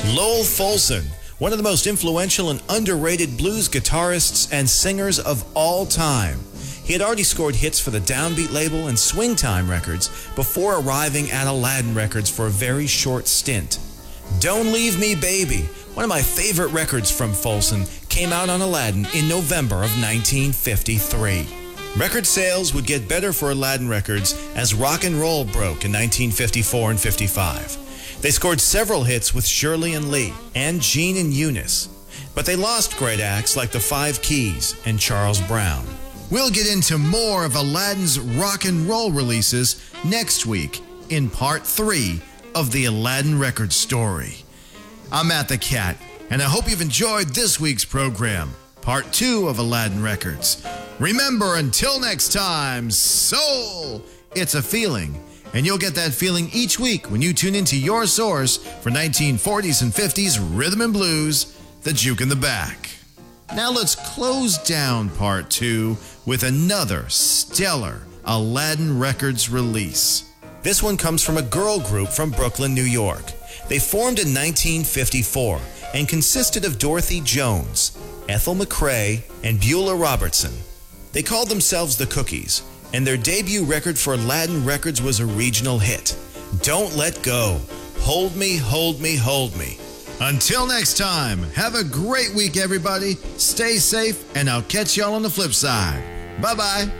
Lowell Fulson, one of the most influential and underrated blues guitarists and singers of all time. He had already scored hits for the Downbeat label and Swingtime Records before arriving at Aladdin Records for a very short stint. Don't Leave Me Baby, one of my favorite records from Fulson, came out on Aladdin in November of 1953. Record sales would get better for Aladdin Records as rock and roll broke in 1954 and 55. They scored several hits with Shirley and Lee and Gene and Eunice, but they lost great acts like the Five Keys and Charles Brown. We'll get into more of Aladdin's rock and roll releases next week in Part 3 of the Aladdin Records story. I'm Matt the Cat, and I hope you've enjoyed this week's program, Part 2 of Aladdin Records. Remember, until next time, soul, it's a feeling, and you'll get that feeling each week when you tune into your source for 1940s and 50s rhythm and blues, the Juke in the Back. Now let's close down Part 2 with another stellar Aladdin Records release. This one comes from a girl group from Brooklyn, New York. They formed in 1954 and consisted of Dorothy Jones, Ethel McCrae, and Beulah Robertson. They called themselves the Cookies, and their debut record for Aladdin Records was a regional hit, Don't Let Go, Hold Me, Hold Me, Hold Me. Until next time, have a great week, everybody. Stay safe, and I'll catch y'all on the flip side. Bye-bye.